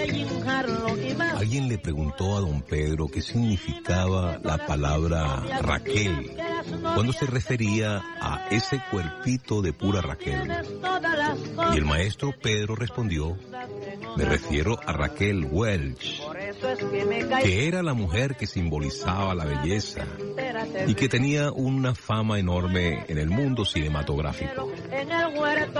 Alguien le preguntó a don Pedro qué significaba la palabra Raquel cuando se refería a ese cuerpito de pura Raquel. Y el maestro Pedro respondió: me refiero a Raquel Welch, que era la mujer que simbolizaba la belleza y que tenía una fama enorme en el mundo cinematográfico.